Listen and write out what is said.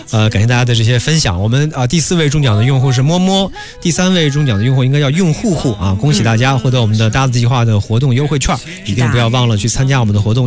感谢大家的这些分享。我们第4位中奖的用户是摸摸，第3位中奖的用户应该叫用户啊，恭喜大家获得我们的搭子计划的活动优惠券，一定不要忘了去参加我们的活动。